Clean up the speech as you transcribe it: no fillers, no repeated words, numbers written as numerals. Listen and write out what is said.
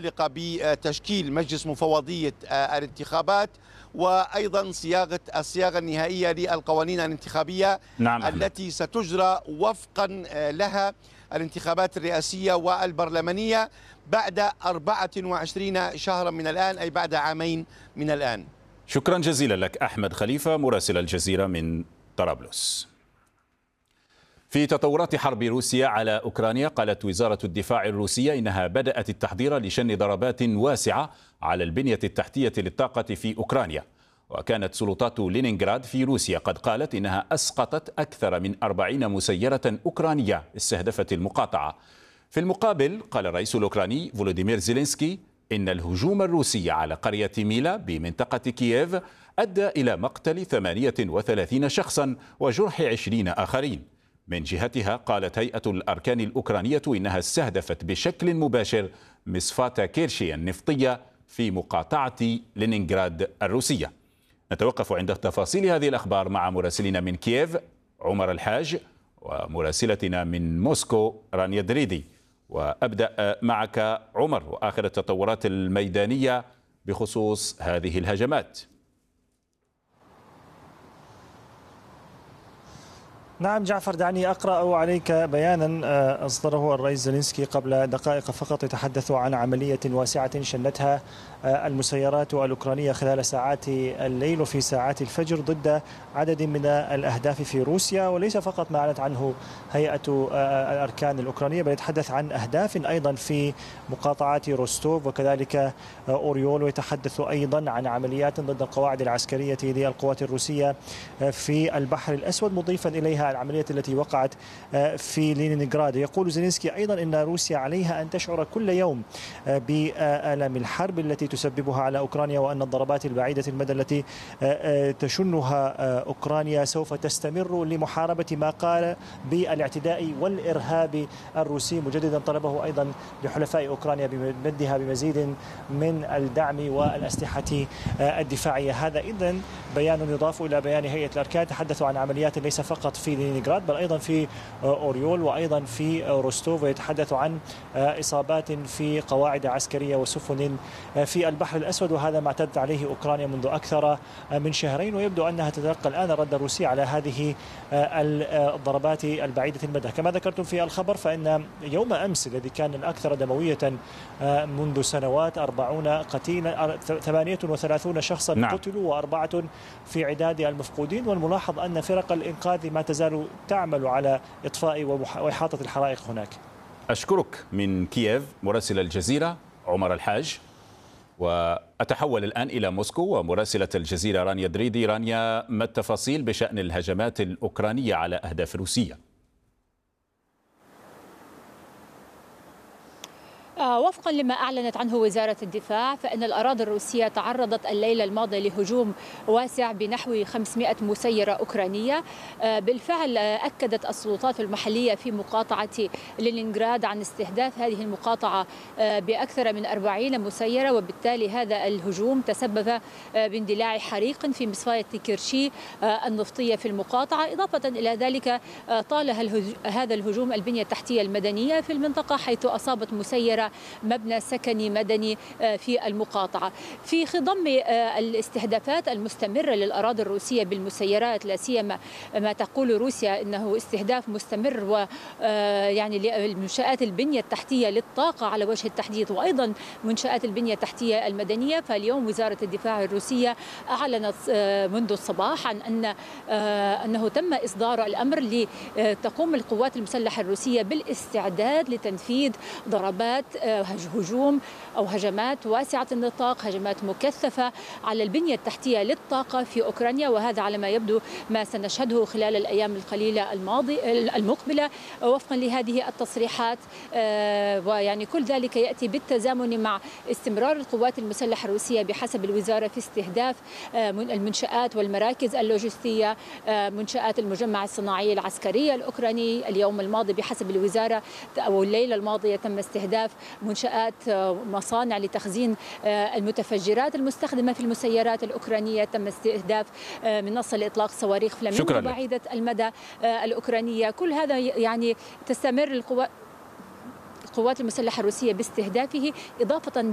المتعلقة بتشكيل مجلس مفوضية الانتخابات، وأيضا الصياغة النهائية للقوانين الانتخابية. نعم التي ستجرى وفقا لها الانتخابات الرئاسية والبرلمانية بعد 24 شهرا من الآن، أي بعد عامين من الآن. شكرا جزيلا لك أحمد خليفة مراسل الجزيرة من طرابلس. في تطورات حرب روسيا على أوكرانيا، قالت وزارة الدفاع الروسية إنها بدأت التحضير لشن ضربات واسعة على البنية التحتية للطاقة في أوكرانيا. وكانت سلطات لينينغراد في روسيا قد قالت إنها أسقطت أكثر من 40 مسيرة أوكرانية استهدفت المقاطعة. في المقابل قال الرئيس الأوكراني فولوديمير زيلينسكي إن الهجوم الروسي على قرية ميلا بمنطقة كييف أدى إلى مقتل 38 شخصا وجرح 20 آخرين. من جهتها قالت هيئة الأركان الأوكرانية إنها استهدفت بشكل مباشر مصفاة كيرشي النفطية في مقاطعة لينينغراد الروسية. نتوقف عند تفاصيل هذه الأخبار مع مراسلنا من كييف عمر الحاج ومراسلتنا من موسكو رانيا دريدي. وأبدأ معك عمر وآخر التطورات الميدانية بخصوص هذه الهجمات. نعم جعفر، دعني أقرأ عليك بيانا أصدره الرئيس زيلينسكي قبل دقائق فقط، يتحدث عن عملية واسعة شنتها المسيرات الأوكرانية خلال ساعات الليل وفي ساعات الفجر ضد عدد من الأهداف في روسيا، وليس فقط ما أعلنت عنه هيئة الأركان الأوكرانية، بل يتحدث عن أهداف أيضا في مقاطعات روستوف وكذلك أوريول، ويتحدث أيضا عن عمليات ضد القواعد العسكرية للقوات الروسية في البحر الأسود، مضيفا إليها العملية التي وقعت في لينينغراد. يقول زيلينسكي أيضا أن روسيا عليها أن تشعر كل يوم بآلام الحرب التي تسببها على أوكرانيا، وأن الضربات البعيدة المدى التي تشنها أوكرانيا سوف تستمر لمحاربة ما قال بالاعتداء والإرهاب الروسي، مجددا طلبه أيضا لحلفاء أوكرانيا بمدها بمزيد من الدعم والأسلحة الدفاعية. هذا إذن بيان يضاف إلى بيان هيئة الأركان، تحدثوا عن عمليات ليس فقط في لينينغراد بل أيضا في أوريول وأيضا في روستوف، ويتحدث عن إصابات في قواعد عسكرية وسفن في البحر الأسود، وهذا ما اعتدت عليه أوكرانيا منذ أكثر من شهرين، ويبدو أنها تتلقى الآن الرد الروسي على هذه الضربات البعيدة المدى. كما ذكرتم في الخبر فإن يوم أمس الذي كان الأكثر دموية منذ سنوات 40 قتيلا 38 شخصا قتلوا و4 في عداد المفقودين، والملاحظ أن فرق الإنقاذ ما تزال تعمل على إطفاء وإحاطة الحرائق هناك. أشكرك من كييف مراسل الجزيرة عمر الحاج. وأتحول الآن إلى موسكو ومراسلة الجزيرة رانيا دريدي. رانيا، ما التفاصيل بشأن الهجمات الأوكرانية على أهداف روسية؟ وفقا لما أعلنت عنه وزارة الدفاع، فإن الأراضي الروسية تعرضت الليلة الماضي لهجوم واسع بنحو 500 مسيرة أوكرانية. بالفعل أكدت السلطات المحلية في مقاطعة لينينغراد عن استهداف هذه المقاطعة بأكثر من 40 مسيرة، وبالتالي هذا الهجوم تسبب باندلاع حريق في مصفاة كيرشي النفطية في المقاطعة. إضافة إلى ذلك طال هذا الهجوم البنية التحتية المدنية في المنطقة، حيث أصابت مسيرة مبنى سكني مدني في المقاطعة. في خضم الاستهدافات المستمرة للأراضي الروسية بالمسيرات، لا سيما ما تقول روسيا إنه استهداف مستمر ويعني لمنشآت البنية التحتية للطاقة على وجه التحديد، وأيضا منشآت البنية التحتية المدنية. فاليوم وزارة الدفاع الروسية أعلنت منذ الصباح عن أنه تم إصدار الأمر لتقوم القوات المسلحة الروسية بالاستعداد لتنفيذ ضربات هجوم أو هجمات واسعة النطاق، هجمات مكثفة على البنية التحتية للطاقة في أوكرانيا، وهذا على ما يبدو ما سنشهده خلال الأيام القليلة المقبلة وفقا لهذه التصريحات. ويعني كل ذلك يأتي بالتزامن مع استمرار القوات المسلحة الروسية بحسب الوزارة في استهداف المنشآت والمراكز اللوجستية، منشآت المجمع الصناعي العسكري الأوكراني. اليوم الماضي بحسب الوزارة أو الليلة الماضية تم استهداف منشآت مصانع لتخزين المتفجرات المستخدمة في المسيرات الأوكرانية، تم استهداف منصة لإطلاق صواريخ فلامينغو بعيدة المدى الأوكرانية. كل هذا يعني تستمر القوات المسلحة الروسية باستهدافه، إضافة